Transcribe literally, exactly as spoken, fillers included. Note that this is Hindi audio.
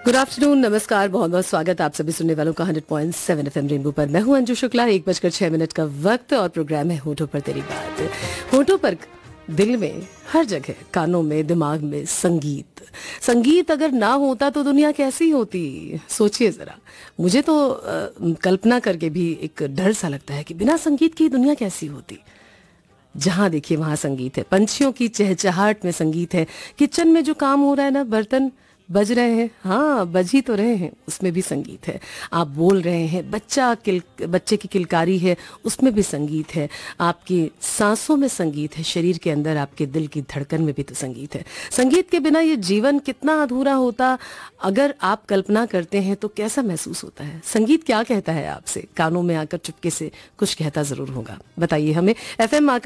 गुड आफ्टरनून, नमस्कार, बहुत बहुत स्वागत आप सभी सुनने वालों का hundred point seven F M rainbow पर। मैं हूं अंजू शुक्ला। एक बजकर छह मिनट का वक्त और प्रोग्राम है होठों पर तेरी बात। होठों पर, दिल में, हर जगह, कानों में, दिमाग में संगीत। संगीत अगर ना होता तो दुनिया कैसी होती, सोचिए जरा। मुझे तो आ, कल्पना करके भी एक डर सा लगता है कि बिना संगीत की दुनिया कैसी होती। जहां देखिए वहां संगीत है, पंछियों की चहचहाहट में संगीत है, किचन में जो काम हो रहा है ना, बर्तन बज रहे हैं, हाँ बज ही तो रहे हैं, उसमें भी संगीत है। आप बोल रहे हैं, बच्चा किल बच्चे की किलकारी है, उसमें भी संगीत है। आपकी सांसों में संगीत है, शरीर के अंदर आपके दिल की धड़कन में भी तो संगीत है। संगीत के बिना ये जीवन कितना अधूरा होता, अगर आप कल्पना करते हैं तो कैसा महसूस होता है। संगीत क्या कहता है आपसे, कानों में आकर चुपके से कुछ कहता जरूर होगा। बताइए हमें। F M